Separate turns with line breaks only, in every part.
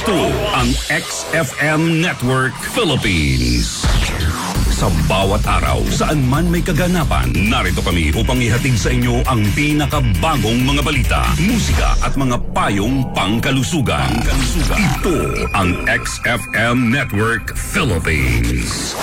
Ito ang XFM Network Philippines. Sa bawat araw, saan man may kaganapan, narito kami upang ihatid sa inyo ang pinakabagong mga balita, musika at mga payong pangkalusugan. Ito ang XFM Network Philippines.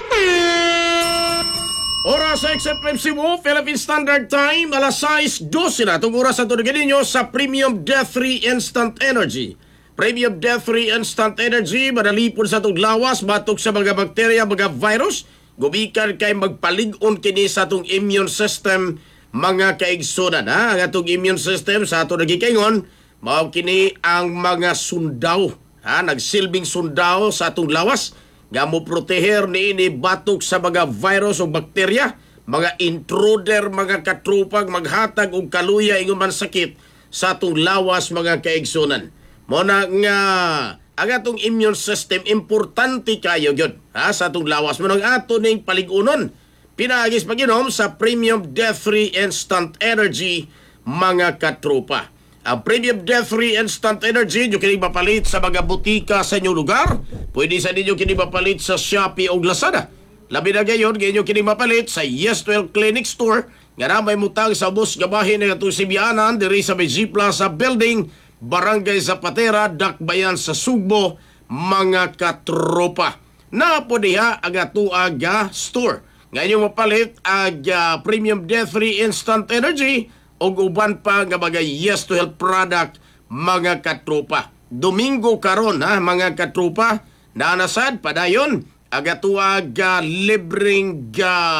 Oras sa XFM Cebu, Philippine Standard Time, alas 6:12 na. Itong oras sa tuligan ninyo sa Premium Death 3 Instant Energy. Premium Death 3 Instant Energy, madalipon sa itong lawas, batok sa mga bakterya, mga virus, gumikan kay magpalig-on kini sa itong immune system, mga kaigsunan. Ang itong immune system sa itong nagikaingon, mao kini ang mga sundaw, nagsilbing sundaw sa itong lawas, nga mo proteher ni ini batok sa mga virus o bakterya, mga intruder, mga katrupag, maghatag og kaluya ingon man sakit sa atong lawas, mga kaigsunan. Muna nga ang atong immune system importante kayo gyud sa atong lawas. Muna ang ato ning paligunon. Pinagis pag-inom sa Premium Death 3 Instant Energy, mga katropa. Ang Premium Death 3 Instant Energy, nyo kinig mapalit sa mga butika sa inyong lugar. Pwede sa ninyo kinig mapalit sa Shopee o Lazada. Labi na gayon, ganyan kinig mapalit sa Yes12 Clinic Store. Nga na may mutang sa bus gabahin ng itong Sibianan, diri sa G Plaza Building, Barangay Zapatera, Dakbayan sa Sugbo, mga katropa. Na po diha ang atuag store. Ngayon mapalit ang Premium Death 3 Instant Energy o uban pa nga mga Yes to Health product, mga katropa. Domingo karon mga katropa, nanasad padayon ang atuag libreng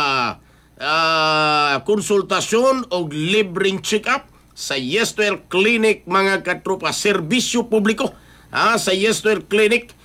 konsultasyon o libreng check-up sa Yes12 Clinic, mga katropa. Serbisyo publiko sa Yes12 Clinic.